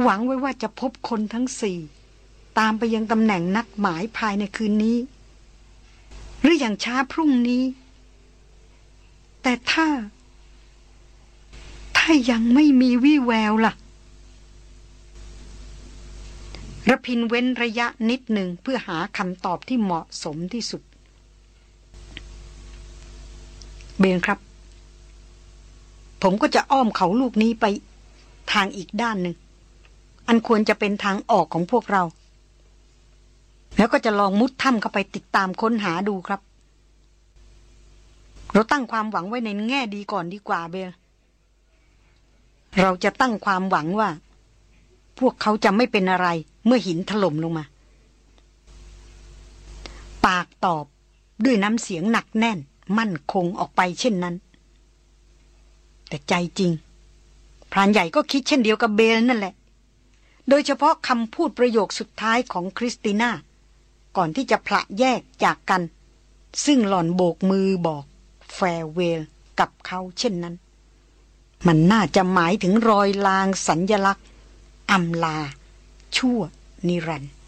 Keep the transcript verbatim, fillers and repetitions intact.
หวังไว้ว่าจะพบคนทั้งสี่ตามไปยังตำแหน่งนัดหมายภายในคืนนี้หรืออย่างช้าพรุ่งนี้แต่ถ้าถ้ายังไม่มีวี่แววล่ะระพินเว้นระยะนิดหนึ่งเพื่อหาคำตอบที่เหมาะสมที่สุดเบนครับผมก็จะอ้อมเขาลูกนี้ไปทางอีกด้านหนึ่งอันควรจะเป็นทางออกของพวกเราแล้วก็จะลองมุดถ้ำเข้าไปติดตามค้นหาดูครับเราตั้งความหวังไว้ในแง่ดีก่อนดีกว่าเบลเราจะตั้งความหวังว่าพวกเขาจะไม่เป็นอะไรเมื่อหินถล่มลงมาปากตอบด้วยน้ำเสียงหนักแน่นมั่นคงออกไปเช่นนั้นแต่ใจจริงพรานใหญ่ก็คิดเช่นเดียวกับเบลนั่นแหละโดยเฉพาะคำพูดประโยคสุดท้ายของคริสติน่าก่อนที่จะพละแยกจากกันซึ่งหล่อนโบกมือบอกแฟร์เวลกับเขาเช่นนั้นมันน่าจะหมายถึงรอยลางสัญลักษณ์อำลาชั่วนิรันดร์